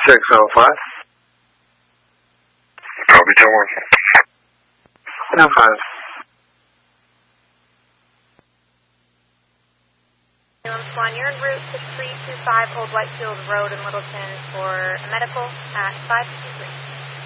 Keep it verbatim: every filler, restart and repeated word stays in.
six oh five. Copy, ten one. ten five. One, you're en route to three two five Old Whitefield Road in Littleton for medical at five two three.